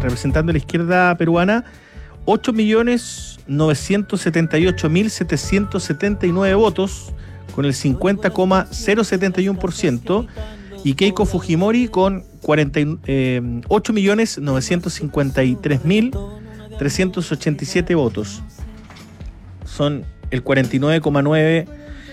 representando a la izquierda peruana, 8.978.779 votos, con el 50,071%, y Keiko Fujimori con 8.953.387 votos. Son el 49,9%,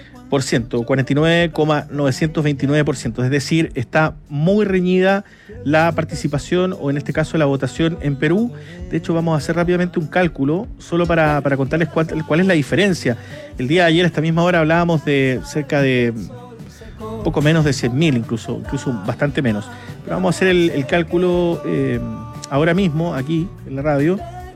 49,929%. Es decir, está muy reñida la participación, o en este caso la votación en Perú. De hecho, vamos a hacer rápidamente un cálculo, solo para contarles cuál es la diferencia. El día de ayer, a esta misma hora, hablábamos de cerca de poco menos de 100.000, incluso bastante menos. Pero vamos a hacer el cálculo ahora mismo, aquí en la radio,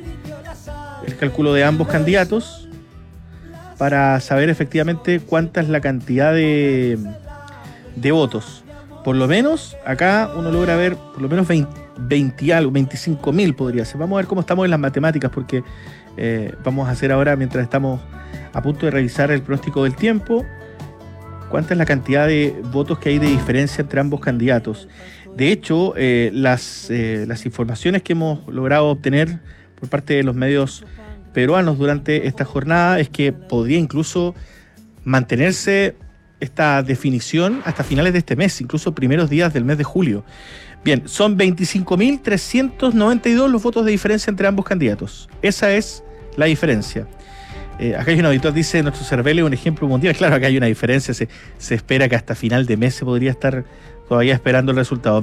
el cálculo de ambos candidatos, para saber efectivamente cuánta es la cantidad de votos. Por lo menos, acá uno logra ver por lo menos 20 algo, 25.000 podría ser. Vamos a ver cómo estamos en las matemáticas, porque vamos a hacer ahora, mientras estamos a punto de revisar el pronóstico del tiempo, cuánta es la cantidad de votos que hay de diferencia entre ambos candidatos. De hecho, las informaciones que hemos logrado obtener por parte de los medios peruanos durante esta jornada es que podría incluso mantenerse esta definición hasta finales de este mes, incluso primeros días del mes de julio. Bien, son 25.392 los votos de diferencia entre ambos candidatos. Esa es la diferencia. Acá hay un auditor, dice, nuestro Cervelli es un ejemplo mundial. Claro, acá hay una diferencia, se espera que hasta final de mes se podría estar todavía esperando el resultado.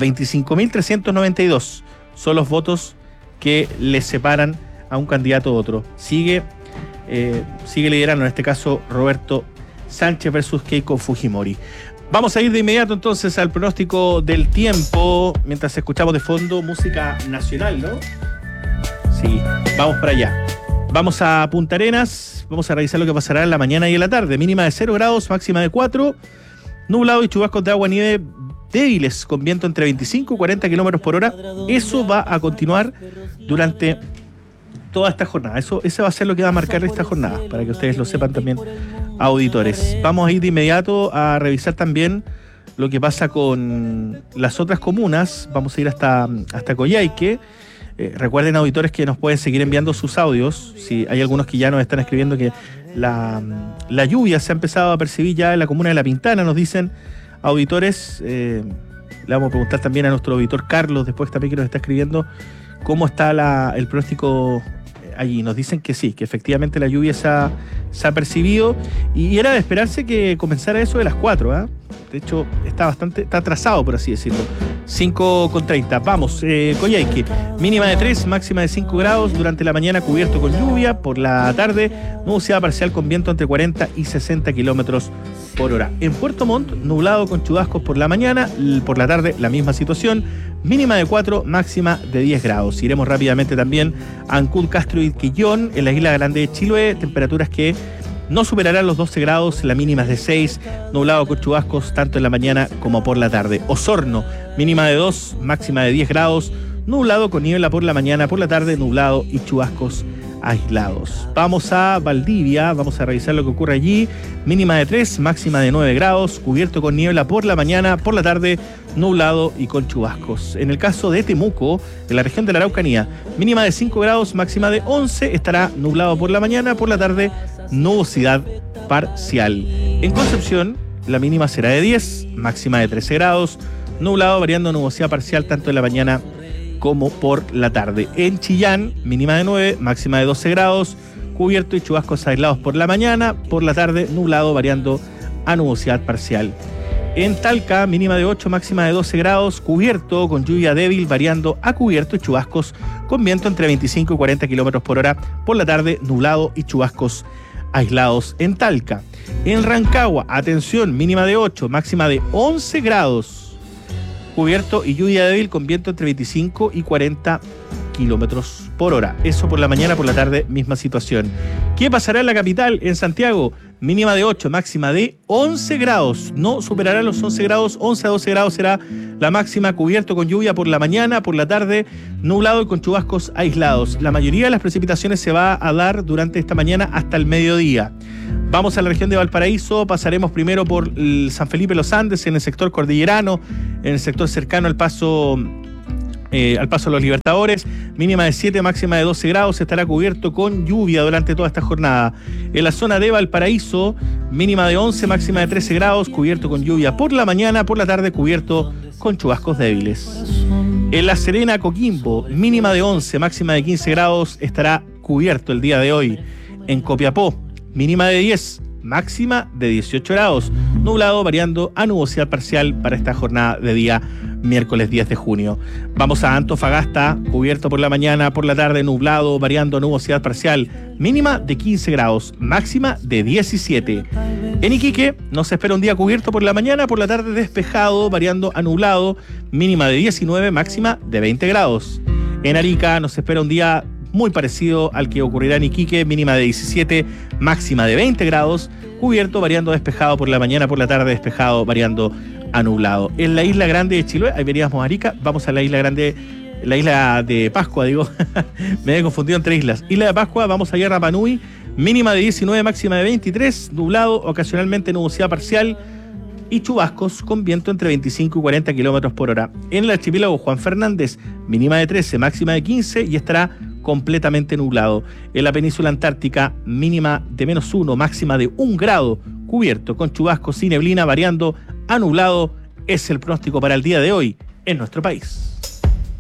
25.392 son los votos que le separan a un candidato a otro. Sigue liderando, en este caso, Roberto Sánchez versus Keiko Fujimori. Vamos a ir de inmediato entonces al pronóstico del tiempo, mientras escuchamos de fondo música nacional, ¿no? Sí, vamos para allá. Vamos a Punta Arenas, vamos a revisar lo que pasará en la mañana y en la tarde. Mínima de 0 grados, máxima de 4, nublado y chubascos de agua y nieve débiles, con viento entre 25 y 40 kilómetros por hora. Eso va a continuar durante toda esta jornada. Ese va a ser lo que va a marcar esta jornada, para que ustedes lo sepan también, auditores. Vamos a ir de inmediato a revisar también lo que pasa con las otras comunas. Vamos a ir hasta Coyhaique. Recuerden, auditores, que nos pueden seguir enviando sus audios. Si hay algunos que ya nos están escribiendo que la lluvia se ha empezado a percibir ya en la comuna de La Pintana, nos dicen auditores. Le vamos a preguntar también a nuestro auditor Carlos, después también, que nos está escribiendo, cómo está el pronóstico allí. Nos dicen que sí, que efectivamente la lluvia se ha percibido, y era de esperarse que comenzara eso de las 4, ¿eh? De hecho, está atrasado, por así decirlo. 5:30. Vamos, Coyhaique. Mínima de 3, máxima de 5 grados. Durante la mañana cubierto con lluvia. Por la tarde, nubosidad parcial con viento entre 40 y 60 kilómetros por hora. En Puerto Montt, nublado con chubascos por la mañana. Por la tarde, la misma situación. Mínima de 4, máxima de 10 grados. Iremos rápidamente también a Ancud, Castro y Quillón, en la isla grande de Chiloé. Temperaturas que no superarán los 12 grados, la mínima es de 6, nublado con chubascos tanto en la mañana como por la tarde. Osorno, mínima de 2, máxima de 10 grados, nublado con niebla por la mañana, por la tarde nublado y chubascos aislados. Vamos a Valdivia, vamos a revisar lo que ocurre allí. Mínima de 3, máxima de 9 grados, cubierto con niebla por la mañana, por la tarde nublado y con chubascos. En el caso de Temuco, en la región de la Araucanía, mínima de 5 grados, máxima de 11, estará nublado por la mañana, por la tarde nubosidad parcial. En Concepción, la mínima será de 10, máxima de 13 grados, nublado variando nubosidad parcial tanto en la mañana como por la tarde. En Chillán, mínima de 9, máxima de 12 grados, cubierto y chubascos aislados por la mañana, por la tarde nublado variando a nubosidad parcial. En Talca, mínima de 8, máxima de 12 grados, cubierto con lluvia débil variando a cubierto y chubascos con viento entre 25 y 40 kilómetros por hora, por la tarde nublado y chubascos aislados en Talca. En Rancagua, atención, mínima de 8, máxima de 11 grados, cubierto y lluvia débil con viento entre 25 y 40 kilómetros por hora. Eso por la mañana, por la tarde, misma situación. ¿Qué pasará en la capital? En Santiago, mínima de 8, máxima de 11 grados. No superará los 11 grados, 11 a 12 grados será la máxima, cubierto con lluvia por la mañana, por la tarde, nublado y con chubascos aislados. La mayoría de las precipitaciones se va a dar durante esta mañana hasta el mediodía. Vamos a la región de Valparaíso, pasaremos primero por San Felipe Los Andes, en el sector cordillerano, en el sector cercano al paso Al paso de los Libertadores, mínima de 7, máxima de 12 grados, estará cubierto con lluvia durante toda esta jornada. En la zona de Valparaíso, mínima de 11, máxima de 13 grados, cubierto con lluvia por la mañana, por la tarde cubierto con chubascos débiles. En La Serena, Coquimbo, mínima de 11, máxima de 15 grados, estará cubierto el día de hoy. En Copiapó, mínima de 10, máxima de 18 grados, nublado variando a nubosidad parcial para esta jornada de día miércoles 10 de junio. Vamos a Antofagasta, cubierto por la mañana, por la tarde nublado variando a nubosidad parcial, mínima de 15 grados, máxima de 17. En Iquique nos espera un día cubierto por la mañana, por la tarde despejado variando a nublado, mínima de 19, máxima de 20 grados. En Arica nos espera un día muy parecido al que ocurrirá en Iquique, mínima de 17, máxima de 20 grados, cubierto variando despejado por la mañana, por la tarde despejado variando a nublado. En la isla grande de Chiloé, ahí veríamos Arica, vamos a la isla grande, la isla de Pascua, digo, me he confundido entre islas. Isla de Pascua, vamos allá a Rapa Nui, mínima de 19, máxima de 23, nublado, ocasionalmente nubosidad parcial y chubascos con viento entre 25 y 40 kilómetros por hora. En el archipiélago Juan Fernández, mínima de 13, máxima de 15 y estará completamente nublado. En la península antártica, mínima de -1, máxima de 1 grado, cubierto con chubascos y neblina variando a nublado. Es el pronóstico para el día de hoy en nuestro país.